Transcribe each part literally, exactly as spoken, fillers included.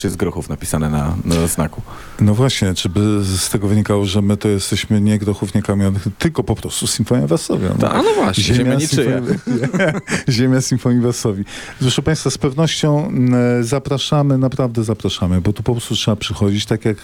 Czy jest Grochów napisane na, na znaku? No właśnie, czy by z tego wynikało, że my to jesteśmy nie Grochów, nie Kamień, tylko po prostu Symfonia Warszawia. No. Ta, no właśnie, ziemia, ziemia niczyja. Ziemia Symfonii Warszawii. Proszę Państwa, z pewnością zapraszamy, naprawdę zapraszamy, bo tu po prostu trzeba przychodzić, tak jak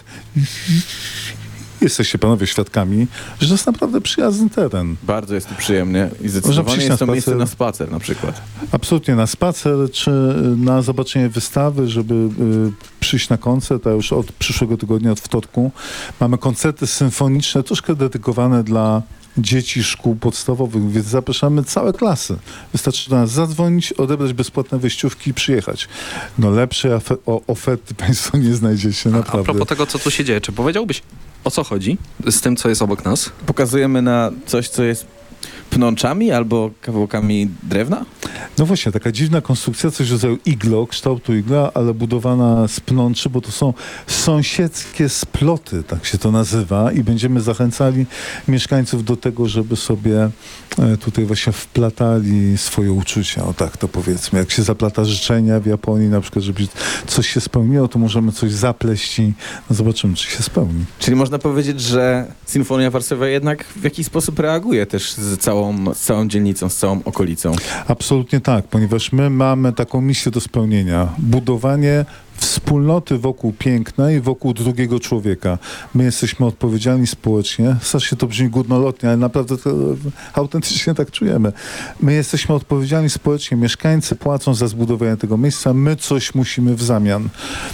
jesteście panowie świadkami, że to jest naprawdę przyjazny teren. Bardzo jest tu przyjemnie i zdecydowanie jest to miejsce na spacer na przykład. Absolutnie, na spacer, czy na zobaczenie wystawy, żeby y, przyjść na koncert, a już od przyszłego tygodnia, od wtorku, mamy koncerty symfoniczne, troszkę dedykowane dla dzieci szkół podstawowych, więc zapraszamy całe klasy. Wystarczy do nas zadzwonić, odebrać bezpłatne wejściówki i przyjechać. No lepszej ofe- o, oferty Państwo nie znajdziecie, naprawdę. A, a propos tego, co tu się dzieje, czy powiedziałbyś, o co chodzi z tym, co jest obok nas? Pokazujemy na coś, co jest pnączami albo kawałkami drewna? No właśnie, taka dziwna konstrukcja, coś w rodzaju iglo, kształtu igla, ale budowana z pnączy, bo to są sąsiedzkie sploty, tak się to nazywa, i będziemy zachęcali mieszkańców do tego, żeby sobie tutaj właśnie wplatali swoje uczucia, o tak to powiedzmy. Jak się zaplata życzenia w Japonii, na przykład, żeby coś się spełniło, to możemy coś zapleść i no zobaczymy, czy się spełni. Czyli można powiedzieć, że Symfonia Warszawia jednak w jakiś sposób reaguje też z całą, z całą dzielnicą, z całą okolicą. Absolutnie tak, ponieważ my mamy taką misję do spełnienia. Budowanie wspólnoty wokół piękna i wokół drugiego człowieka. My jesteśmy odpowiedzialni społecznie. Strasznie to brzmi górnolotnie, ale naprawdę to autentycznie tak czujemy. My jesteśmy odpowiedzialni społecznie. Mieszkańcy płacą za zbudowanie tego miejsca. My coś musimy w zamian.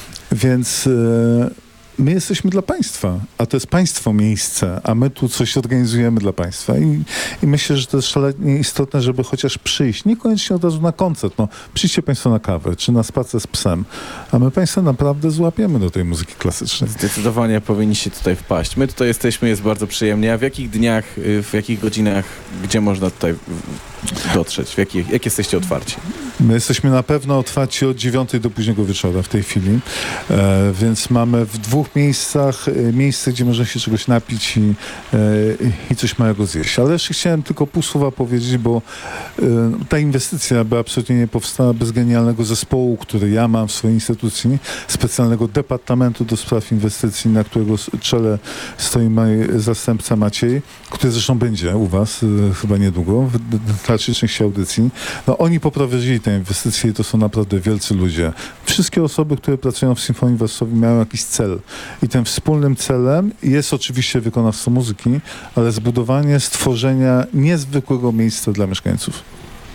Więc e, my jesteśmy dla państwa, a to jest państwo miejsce, a my tu coś organizujemy dla państwa. I, i myślę, że to jest szalenie istotne, żeby chociaż przyjść. Niekoniecznie od razu na koncert. No, przyjdźcie państwo na kawę, czy na spacer z psem, a my państwa naprawdę złapiemy do tej muzyki klasycznej. Zdecydowanie powinniście tutaj wpaść. My tutaj jesteśmy, jest bardzo przyjemnie. A w jakich dniach, w jakich godzinach, gdzie można tutaj dotrzeć? W jakich, jak jesteście otwarci? My jesteśmy na pewno otwarci od dziewiątej do późnego wieczora w tej chwili, e, więc mamy w dwóch miejscach e, miejsce, gdzie można się czegoś napić i, e, i coś małego zjeść. Ale jeszcze chciałem tylko pół słowa powiedzieć, bo e, ta inwestycja by absolutnie nie powstała bez genialnego zespołu, który ja mam w swojej instytucji, specjalnego departamentu do spraw inwestycji, na którego czele stoi mój zastępca Maciej, który zresztą będzie u was e, chyba niedługo, w dalszej części audycji. No oni poprowadzili te inwestycje i to są naprawdę wielcy ludzie. Wszystkie osoby, które pracują w Symfonii Warszawii, mają jakiś cel. I tym wspólnym celem jest oczywiście wykonawstwo muzyki, ale zbudowanie, stworzenia niezwykłego miejsca dla mieszkańców.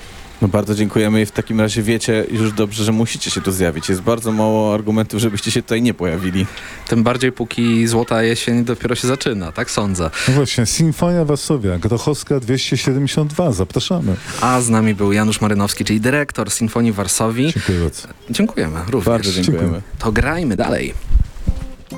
No bardzo dziękujemy i w takim razie wiecie już dobrze, że musicie się tu zjawić. Jest bardzo mało argumentów, żebyście się tutaj nie pojawili. Tym bardziej póki złota jesień dopiero się zaczyna, tak sądzę. No właśnie, Symfonia Warszawia, Grochowska dwieście siedemdziesiąt dwa, zapraszamy. A z nami był Janusz Marynowski, czyli dyrektor Symfonii Warszawii. Dziękuję bardzo. Dziękujemy również. Bardzo dziękujemy. To grajmy dalej.